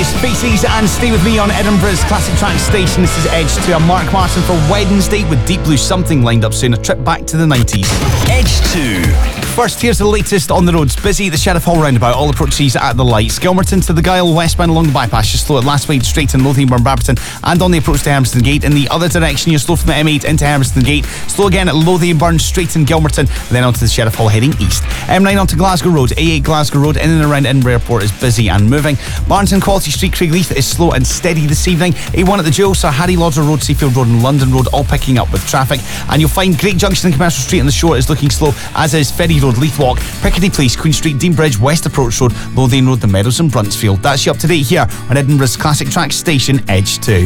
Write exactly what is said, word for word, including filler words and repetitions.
is Faces and Stay With Me on Edinburgh's Classic Track Station. This is Edge to a Mark Martin for Wednesday with Deep Blue Something lined up soon. A trip back to the nineties. Edge two. First, here's the latest on the roads. Busy, the Sheriff Hall roundabout, all approaches at the lights. Gilmerton to the Gyle westbound along the bypass. You're slow at Last Wade Straight in Lothianburn, Barberton, and on the approach to Hermiston Gate. In the other direction, you're slow from the M eight into Hermiston Gate. Slow again at Lothianburn, Straight in Gilmerton, then onto the Sheriff Hall heading east. M nine onto Glasgow Road. A eight Glasgow Road in and around Edinburgh Airport is busy and moving. Barnes and Quality Street, Craigleith is slow and steady this evening. A one at the Joe, Sir Harry Lauder Road, Seafield Road and London Road all picking up with traffic. And you'll find Great Junction and Commercial Street on the shore is looking slow, as is Ferry Road, Leith Walk, Piccadilly Place, Queen Street, Dean Bridge, West Approach Road, Lothian Road, The Meadows and Bruntsfield. That's you up to date here on Edinburgh's Classic Track Station, Edge two.